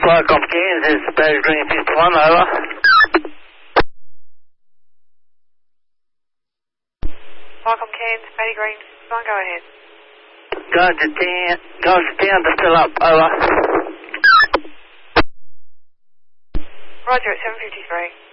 Welcome Cairns, it's Paddy Green 51, over. Welcome Cairns, Paddy Green 51, go ahead. Gauge 10 to still up, over. Roger, at 7:53.